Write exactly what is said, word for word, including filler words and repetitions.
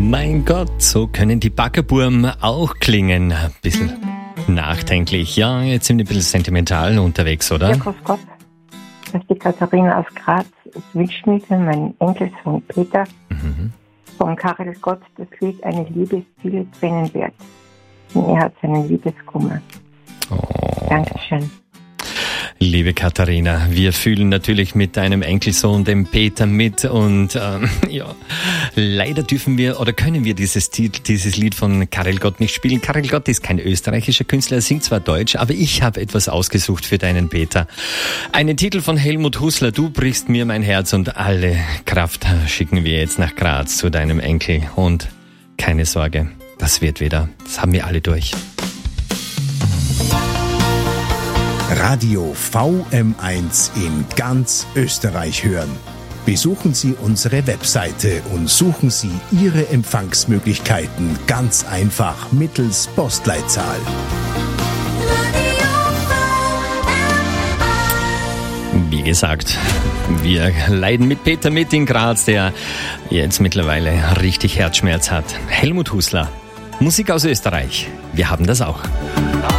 Mein Gott, so können die Baggerburm auch klingen. Ein bisschen nachdenklich. Ja, jetzt sind wir ein bisschen sentimental unterwegs, oder? Ja, grüß Gott. Das ist die Katharina aus Graz. Ich wünsche mir für meinen Enkelsohn Peter Mhm. von Karel Gott das Lied Eine Liebe ist viele Tränen wert. Und er hat seinen Liebeskummer. Oh. Dankeschön. Liebe Katharina, wir fühlen natürlich mit deinem Enkelsohn, dem Peter, mit und ähm, ja, leider dürfen wir oder können wir dieses, dieses Lied von Karel Gott nicht spielen. Karel Gott ist kein österreichischer Künstler, er singt zwar Deutsch, aber ich habe etwas ausgesucht für deinen Peter. Einen Titel von Helmut Husler, Du brichst mir mein Herz, und alle Kraft schicken wir jetzt nach Graz zu deinem Enkel, und keine Sorge, das wird wieder, das haben wir alle durch. Radio V M eins in ganz Österreich hören. Besuchen Sie unsere Webseite und suchen Sie Ihre Empfangsmöglichkeiten ganz einfach mittels Postleitzahl. Wie gesagt, wir leiden mit Peter mit in Graz, der jetzt mittlerweile richtig Herzschmerz hat. Helmut Husler, Musik aus Österreich. Wir haben das auch.